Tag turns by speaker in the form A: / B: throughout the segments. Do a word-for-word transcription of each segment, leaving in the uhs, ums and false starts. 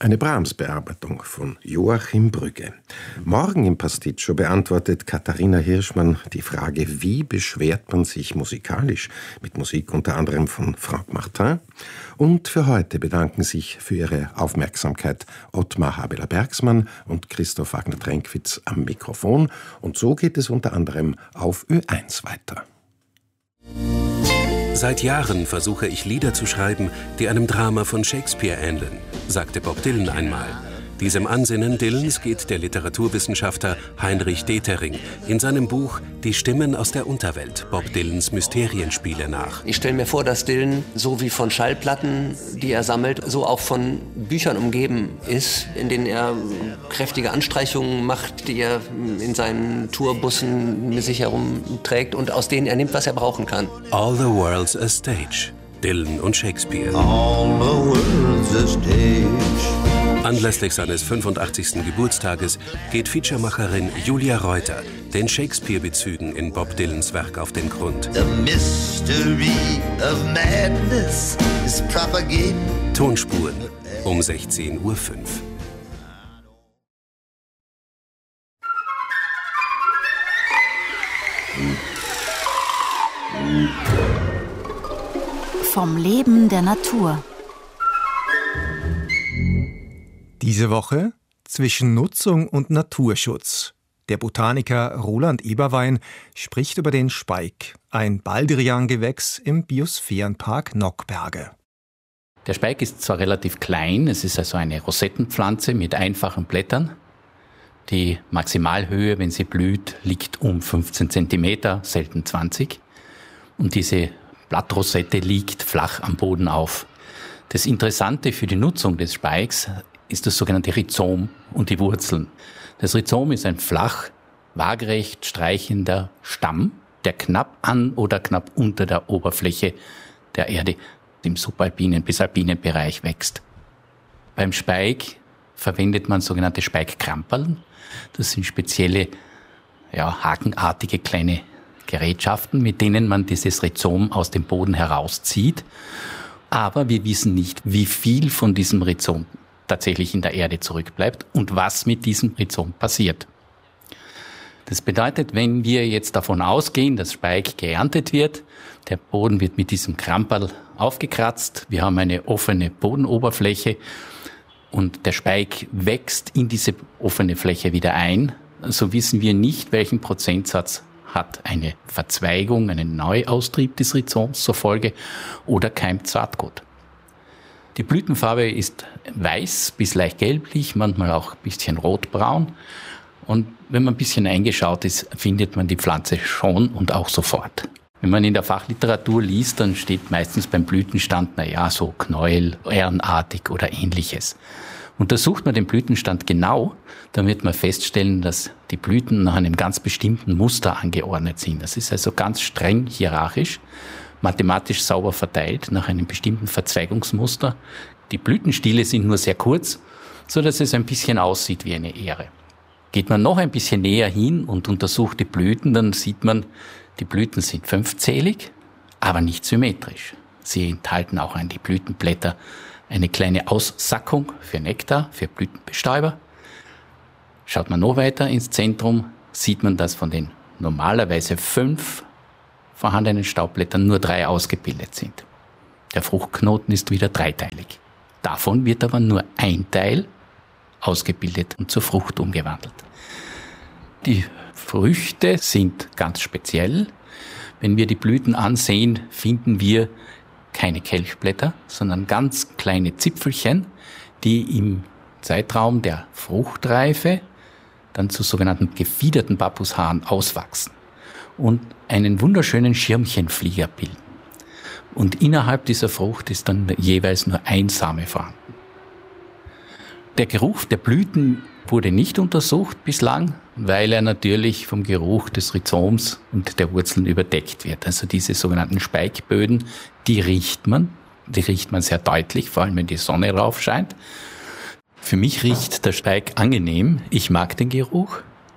A: Eine Brahms-Bearbeitung von Joachim Brügge. Morgen im Pasticcio beantwortet Katharina Hirschmann die Frage, wie beschwert man sich musikalisch, mit Musik unter anderem von Franck Martin. Und für heute bedanken sich für ihre Aufmerksamkeit Ottmar Habeler-Bergsmann und Christoph Wagner-Tränkwitz am Mikrofon. Und so geht es unter anderem auf Ö eins weiter.
B: Seit Jahren versuche ich Lieder zu schreiben, die einem Drama von Shakespeare ähneln, sagte Bob Dylan einmal. Diesem Ansinnen Dylans geht der Literaturwissenschaftler Heinrich Detering in seinem Buch Die Stimmen aus der Unterwelt, Bob Dylans Mysterienspiele nach.
C: Ich stelle mir vor, dass Dylan so wie von Schallplatten, die er sammelt, so auch von Büchern umgeben ist, in denen er kräftige Anstreichungen macht, die er in seinen Tourbussen mit sich herumträgt und aus denen er nimmt, was er brauchen kann.
B: All the world's a stage. Dylan und Shakespeare.
D: All the world's a stage.
B: Anlässlich seines fünfundachtzigsten Geburtstages geht Featuremacherin Julia Reuter den Shakespeare-Bezügen in Bob Dylans Werk auf den Grund.
D: The mystery of madness is propagated.
B: Tonspuren um sechzehn Uhr fünf.
E: Vom Leben der Natur.
F: Diese Woche zwischen Nutzung und Naturschutz. Der Botaniker Roland Eberwein spricht über den Speik, ein Baldrian-Gewächs im Biosphärenpark Nockberge.
G: Der Speik ist zwar relativ klein, es ist also eine Rosettenpflanze mit einfachen Blättern. Die Maximalhöhe, wenn sie blüht, liegt um fünfzehn Zentimeter, selten zwanzig. Und diese Blattrosette liegt flach am Boden auf. Das Interessante für die Nutzung des Speiks ist das sogenannte Rhizom und die Wurzeln. Das Rhizom ist ein flach, waagerecht streichender Stamm, der knapp an oder knapp unter der Oberfläche der Erde im subalpinen bis alpinen Bereich wächst. Beim Speik verwendet man sogenannte Speikkramperln. Das sind spezielle, ja, hakenartige kleine Gerätschaften, mit denen man dieses Rhizom aus dem Boden herauszieht. Aber wir wissen nicht, wie viel von diesem Rhizom tatsächlich in der Erde zurückbleibt und was mit diesem Rhizom passiert. Das bedeutet, wenn wir jetzt davon ausgehen, dass Speik geerntet wird, der Boden wird mit diesem Kramperl aufgekratzt, wir haben eine offene Bodenoberfläche und der Speik wächst in diese offene Fläche wieder ein, so wissen wir nicht, welchen Prozentsatz hat eine Verzweigung, einen Neuaustrieb des Rhizoms zur Folge oder keimt Saatgut. Die Blütenfarbe ist weiß bis leicht gelblich, manchmal auch ein bisschen rotbraun. Und wenn man ein bisschen eingeschaut ist, findet man die Pflanze schon und auch sofort. Wenn man in der Fachliteratur liest, dann steht meistens beim Blütenstand, naja, so Knäuel, ährenartig oder ähnliches. Untersucht man den Blütenstand genau, dann wird man feststellen, dass die Blüten nach einem ganz bestimmten Muster angeordnet sind. Das ist also ganz streng hierarchisch, mathematisch sauber verteilt nach einem bestimmten Verzweigungsmuster. Die Blütenstiele sind nur sehr kurz, so dass es ein bisschen aussieht wie eine Ähre. Geht man noch ein bisschen näher hin und untersucht die Blüten, dann sieht man, die Blüten sind fünfzählig, aber nicht symmetrisch. Sie enthalten auch an die Blütenblätter eine kleine Aussackung für Nektar, für Blütenbestäuber. Schaut man noch weiter ins Zentrum, sieht man, dass von den normalerweise fünf vorhandenen Staubblättern nur drei ausgebildet sind. Der Fruchtknoten ist wieder dreiteilig. Davon wird aber nur ein Teil ausgebildet und zur Frucht umgewandelt. Die Früchte sind ganz speziell. Wenn wir die Blüten ansehen, finden wir keine Kelchblätter, sondern ganz kleine Zipfelchen, die im Zeitraum der Fruchtreife dann zu sogenannten gefiederten Pappushaaren auswachsen und einen wunderschönen Schirmchenflieger bilden. Und innerhalb dieser Frucht ist dann jeweils nur ein Same vorhanden. Der Geruch der Blüten wurde nicht untersucht bislang, weil er natürlich vom Geruch des Rhizoms und der Wurzeln überdeckt wird. Also diese sogenannten Speikböden, die riecht man. Die riecht man sehr deutlich, vor allem wenn die Sonne drauf scheint. Für mich riecht der Speik angenehm. Ich mag den Geruch.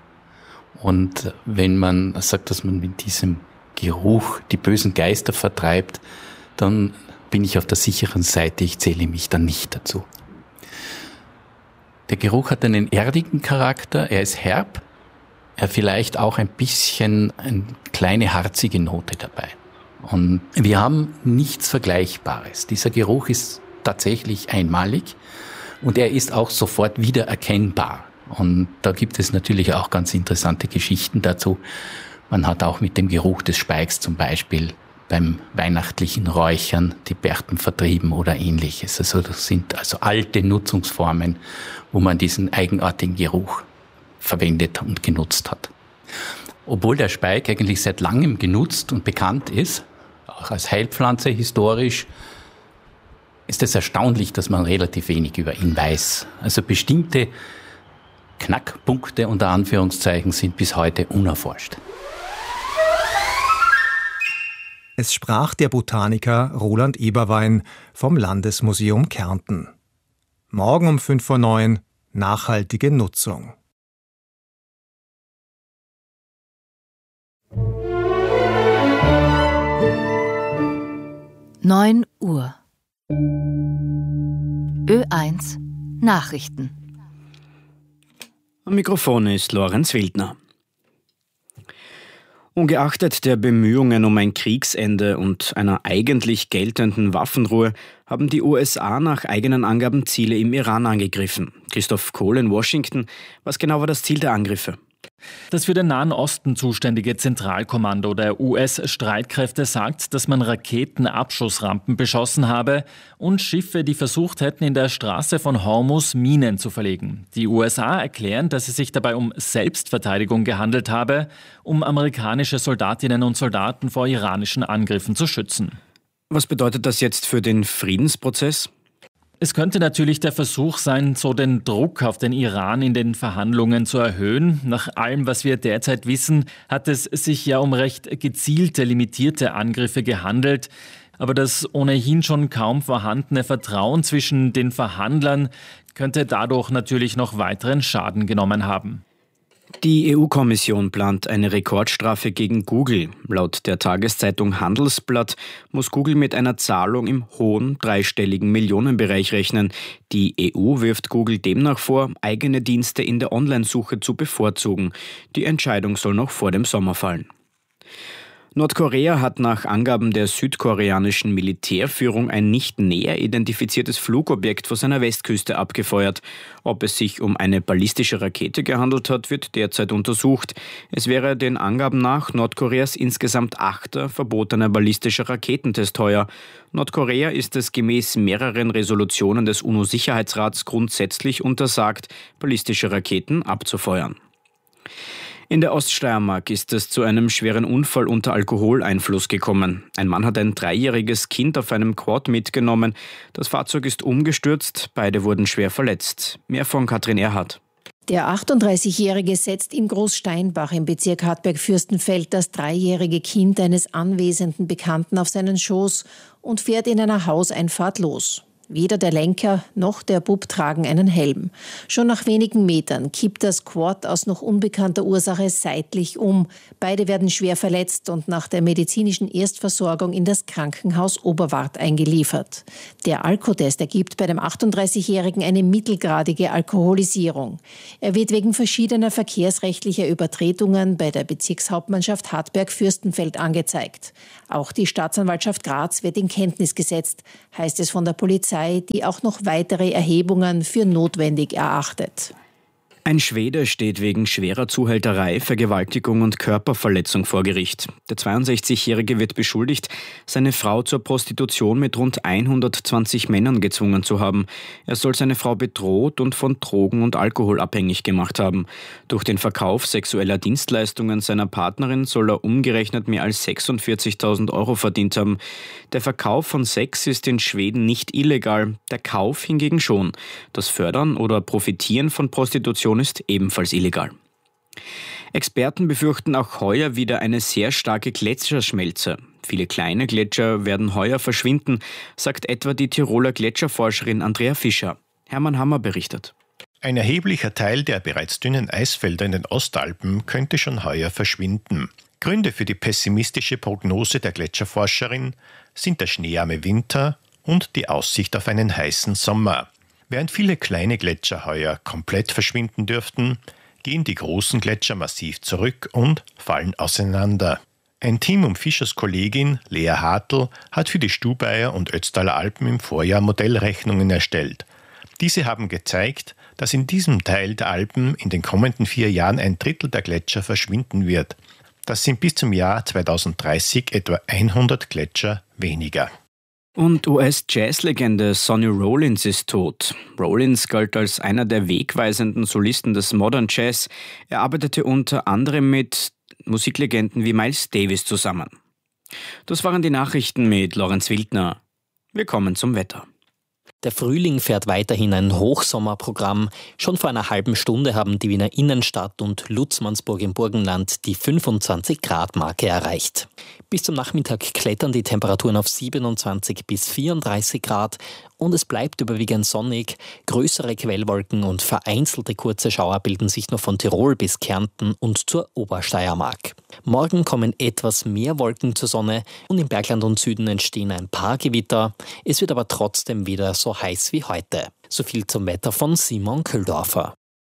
G: Und wenn man sagt, dass man mit diesem Geruch die bösen Geister vertreibt, dann bin ich auf der sicheren Seite. Ich zähle mich dann nicht dazu. Der Geruch hat einen erdigen Charakter, er ist herb, er vielleicht auch ein bisschen eine kleine harzige Note dabei. Und wir haben nichts Vergleichbares. Dieser Geruch ist tatsächlich einmalig und er ist auch sofort wieder erkennbar. Und da gibt es natürlich auch ganz interessante Geschichten dazu. Man hat auch mit dem Geruch des Speiks zum Beispiel beim weihnachtlichen Räuchern die Berten vertrieben oder ähnliches. Also das sind also alte Nutzungsformen, wo man diesen eigenartigen Geruch verwendet und genutzt hat. Obwohl der Speik eigentlich seit langem genutzt und bekannt ist, auch als Heilpflanze historisch, ist es erstaunlich, dass man relativ wenig über ihn weiß. Also bestimmte Knackpunkte unter Anführungszeichen sind bis heute unerforscht.
F: Es sprach der Botaniker Roland Eberwein vom Landesmuseum Kärnten. Morgen um fünf vor neun nachhaltige Nutzung.
E: neun Uhr. Ö eins Nachrichten.
H: Am Mikrofon ist Lorenz Wildner. Ungeachtet der Bemühungen um ein Kriegsende und einer eigentlich geltenden Waffenruhe haben die U S A nach eigenen Angaben Ziele im Iran angegriffen. Christoph Kohl in Washington. Was genau war das Ziel der Angriffe?
I: Das für den Nahen Osten zuständige Zentralkommando der U S-Streitkräfte sagt, dass man Raketenabschussrampen beschossen habe und Schiffe, die versucht hätten, in der Straße von Hormuz Minen zu verlegen. Die U S A erklären, dass es sich dabei um Selbstverteidigung gehandelt habe, um amerikanische Soldatinnen und Soldaten vor iranischen Angriffen zu schützen.
H: Was bedeutet das jetzt für den Friedensprozess?
I: Es könnte natürlich der Versuch sein, so den Druck auf den Iran in den Verhandlungen zu erhöhen. Nach allem, was wir derzeit wissen, hat es sich ja um recht gezielte, limitierte Angriffe gehandelt. Aber das ohnehin schon kaum vorhandene Vertrauen zwischen den Verhandlern könnte dadurch natürlich noch weiteren Schaden genommen haben.
H: Die E U-Kommission plant eine Rekordstrafe gegen Google. Laut der Tageszeitung Handelsblatt muss Google mit einer Zahlung im hohen dreistelligen Millionenbereich rechnen. Die E U wirft Google demnach vor, eigene Dienste in der Online-Suche zu bevorzugen. Die Entscheidung soll noch vor dem Sommer fallen. Nordkorea hat nach Angaben der südkoreanischen Militärführung ein nicht näher identifiziertes Flugobjekt vor seiner Westküste abgefeuert. Ob es sich um eine ballistische Rakete gehandelt hat, wird derzeit untersucht. Es wäre den Angaben nach Nordkoreas insgesamt achter verbotener ballistischer Raketentest heuer. Nordkorea ist es gemäß mehreren Resolutionen des UNO-Sicherheitsrats grundsätzlich untersagt, ballistische Raketen abzufeuern. In der Oststeiermark ist es zu einem schweren Unfall unter Alkoholeinfluss gekommen. Ein Mann hat ein dreijähriges Kind auf einem Quad mitgenommen. Das Fahrzeug ist umgestürzt, beide wurden schwer verletzt. Mehr von Katrin Erhardt.
J: Der achtunddreißigjährige setzt in Großsteinbach im Bezirk Hartberg-Fürstenfeld das dreijährige Kind eines anwesenden Bekannten auf seinen Schoß und fährt in einer Hauseinfahrt los. Weder der Lenker noch der Bub tragen einen Helm. Schon nach wenigen Metern kippt das Quad aus noch unbekannter Ursache seitlich um. Beide werden schwer verletzt und nach der medizinischen Erstversorgung in das Krankenhaus Oberwart eingeliefert. Der Alkotest ergibt bei dem achtunddreißigjährigen eine mittelgradige Alkoholisierung. Er wird wegen verschiedener verkehrsrechtlicher Übertretungen bei der Bezirkshauptmannschaft Hartberg-Fürstenfeld angezeigt. Auch die Staatsanwaltschaft Graz wird in Kenntnis gesetzt, heißt es von der Polizei, die auch noch weitere Erhebungen für notwendig erachtet.
H: Ein Schwede steht wegen schwerer Zuhälterei, Vergewaltigung und Körperverletzung vor Gericht. Der zweiundsechzigjährige wird beschuldigt, seine Frau zur Prostitution mit rund hundertzwanzig Männern gezwungen zu haben. Er soll seine Frau bedroht und von Drogen und Alkohol abhängig gemacht haben. Durch den Verkauf sexueller Dienstleistungen seiner Partnerin soll er umgerechnet mehr als sechsundvierzigtausend Euro verdient haben. Der Verkauf von Sex ist in Schweden nicht illegal, der Kauf hingegen schon. Das Fördern oder Profitieren von Prostitution ist ebenfalls illegal. Experten befürchten auch heuer wieder eine sehr starke Gletscherschmelze. Viele kleine Gletscher werden heuer verschwinden, sagt etwa die Tiroler Gletscherforscherin Andrea Fischer. Hermann Hammer berichtet.
K: Ein erheblicher Teil der bereits dünnen Eisfelder in den Ostalpen könnte schon heuer verschwinden. Gründe für die pessimistische Prognose der Gletscherforscherin sind der schneearme Winter und die Aussicht auf einen heißen Sommer. Während viele kleine Gletscher heuer komplett verschwinden dürften, gehen die großen Gletscher massiv zurück und fallen auseinander. Ein Team um Fischers Kollegin Lea Hartl hat für die Stubaier und Ötztaler Alpen im Vorjahr Modellrechnungen erstellt. Diese haben gezeigt, dass in diesem Teil der Alpen in den kommenden vier Jahren ein Drittel der Gletscher verschwinden wird. Das sind bis zum Jahr zweitausenddreißig etwa hundert Gletscher weniger.
H: Und U S-Jazzlegende Sonny Rollins ist tot. Rollins galt als einer der wegweisenden Solisten des Modern Jazz. Er arbeitete unter anderem mit Musiklegenden wie Miles Davis zusammen. Das waren die Nachrichten mit Lorenz Wildner. Wir kommen zum Wetter.
L: Der Frühling fährt weiterhin ein Hochsommerprogramm. Schon vor einer halben Stunde haben die Wiener Innenstadt und Lutzmannsburg im Burgenland die fünfundzwanzig Grad Marke erreicht. Bis zum Nachmittag klettern die Temperaturen auf siebenundzwanzig bis vierunddreißig Grad und es bleibt überwiegend sonnig. Größere Quellwolken und vereinzelte kurze Schauer bilden sich nur von Tirol bis Kärnten und zur Obersteiermark. Morgen kommen etwas mehr Wolken zur Sonne und im Bergland und Süden entstehen ein paar Gewitter. Es wird aber trotzdem wieder so heiß wie heute. So viel zum Wetter von Simon Köhldorfer.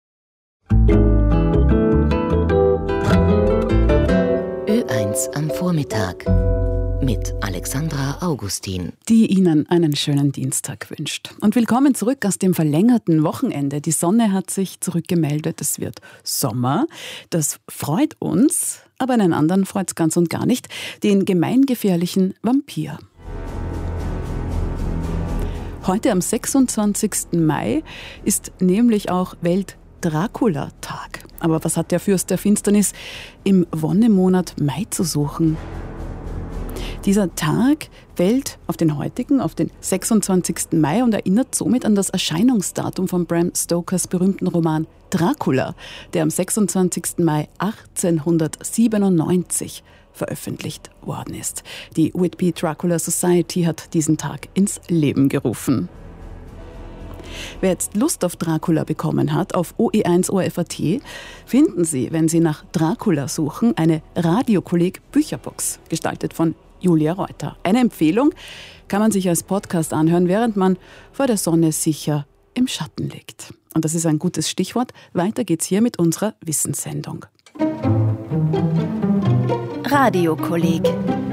E: Ö eins am Vormittag mit Alexandra Augustin,
M: die Ihnen einen schönen Dienstag wünscht. Und willkommen zurück aus dem verlängerten Wochenende. Die Sonne hat sich zurückgemeldet. Es wird Sommer. Das freut uns, aber einen anderen freut es ganz und gar nicht. Den gemeingefährlichen Vampir. Heute am sechsundzwanzigsten Mai ist nämlich auch Welt-Dracula-Tag. Aber was hat der Fürst der Finsternis im Wonnemonat Mai zu suchen? Dieser Tag fällt auf den heutigen, auf den sechsundzwanzigsten Mai und erinnert somit an das Erscheinungsdatum von Bram Stokers berühmten Roman Dracula, der am sechsundzwanzigsten Mai achtzehnhundertsiebenundneunzig veröffentlicht worden ist. Die Whitby Dracula Society hat diesen Tag ins Leben gerufen. Wer jetzt Lust auf Dracula bekommen hat, auf O E eins O R F Punkt A T, finden Sie, wenn Sie nach Dracula suchen, eine Radiokolleg-Bücherbox, gestaltet von Julia Reuter. Eine Empfehlung, kann man sich als Podcast anhören, während man vor der Sonne sicher im Schatten liegt. Und das ist ein gutes Stichwort. Weiter geht's hier mit unserer Wissenssendung.
E: Radiokolleg.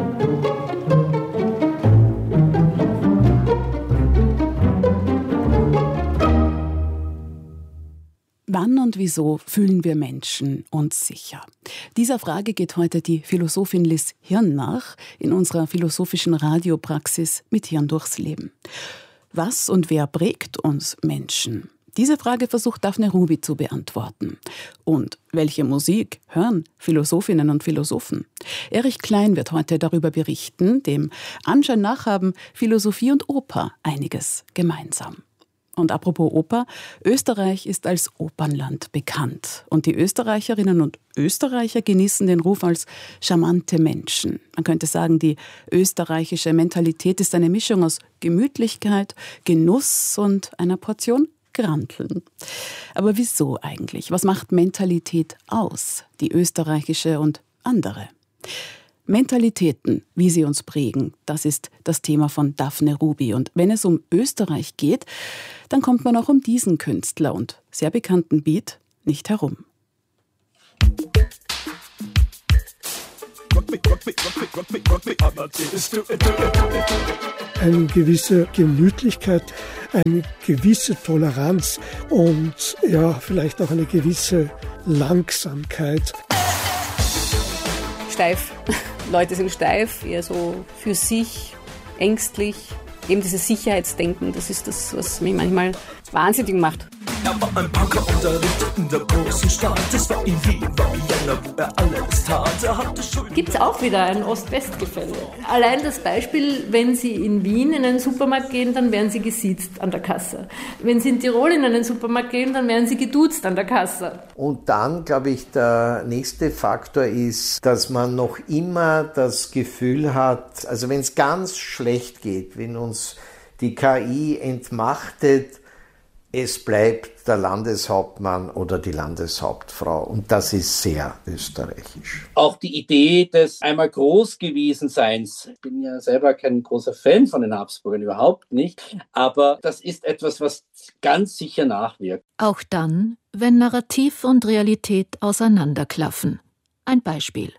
M: Wann und wieso fühlen wir Menschen uns sicher? Dieser Frage geht heute die Philosophin Liz Hirn nach in unserer philosophischen Radiopraxis mit Hirn durchs Leben. Was und wer prägt uns Menschen? Diese Frage versucht Daphne Ruby zu beantworten. Und welche Musik hören Philosophinnen und Philosophen? Erich Klein wird heute darüber berichten. Dem Anschein nach haben Philosophie und Oper einiges gemeinsam. Und apropos Oper, Österreich ist als Opernland bekannt. Und die Österreicherinnen und Österreicher genießen den Ruf als charmante Menschen. Man könnte sagen, die österreichische Mentalität ist eine Mischung aus Gemütlichkeit, Genuss und einer Portion Granteln. Aber wieso eigentlich? Was macht Mentalität aus, die österreichische und andere? Mentalitäten, wie sie uns prägen, das ist das Thema von Daphne Ruby. Und wenn es um Österreich geht, dann kommt man auch um diesen Künstler und sehr bekannten Beat nicht herum.
N: Eine gewisse Gemütlichkeit, eine gewisse Toleranz und ja, vielleicht auch eine gewisse Langsamkeit.
O: Steif. Leute sind steif, eher so für sich, ängstlich. Eben dieses Sicherheitsdenken, das ist das, was mich manchmal wahnsinnig macht.
P: Er war ein Punker unterrichtet in der großen Stadt. Es war in Wien, war Vienna, wo er alles tat. Er hatte Schulden.
Q: Gibt es auch wieder ein Ost-West-Gefälle. Allein das Beispiel, wenn Sie in Wien in einen Supermarkt gehen, dann werden Sie gesiezt an der Kasse. Wenn Sie in Tirol in einen Supermarkt gehen, dann werden Sie geduzt an der Kasse.
R: Und dann, glaube ich, der nächste Faktor ist, dass man noch immer das Gefühl hat, also wenn es ganz schlecht geht, wenn uns die K I entmachtet, Es bleibt der Landeshauptmann oder die Landeshauptfrau und das ist sehr österreichisch.
S: Auch die Idee des einmal groß gewesen Seins. Ich bin ja selber kein großer Fan von den Habsburgern, überhaupt nicht, aber das ist etwas, was ganz sicher nachwirkt.
T: Auch dann, wenn Narrativ und Realität auseinanderklaffen. Ein Beispiel.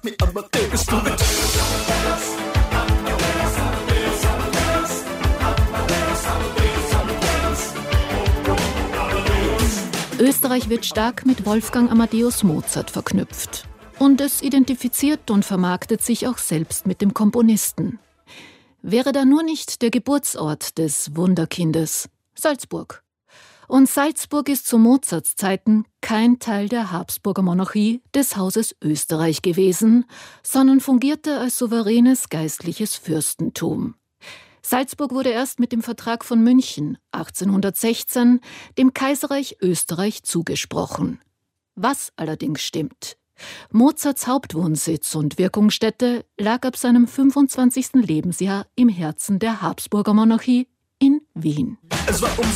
T: Österreich wird stark mit Wolfgang Amadeus Mozart verknüpft. Und es identifiziert und vermarktet sich auch selbst mit dem Komponisten. Wäre da nur nicht der Geburtsort des Wunderkindes, Salzburg. Und Salzburg ist zu Mozarts Zeiten kein Teil der Habsburger Monarchie des Hauses Österreich gewesen, sondern fungierte als souveränes geistliches Fürstentum. Salzburg wurde erst mit dem Vertrag von München achtzehnhundertsechzehn dem Kaiserreich Österreich zugesprochen. Was allerdings stimmt: Mozarts Hauptwohnsitz und Wirkungsstätte lag ab seinem fünfundzwanzigsten Lebensjahr im Herzen der Habsburger Monarchie in Wien.
P: Es war um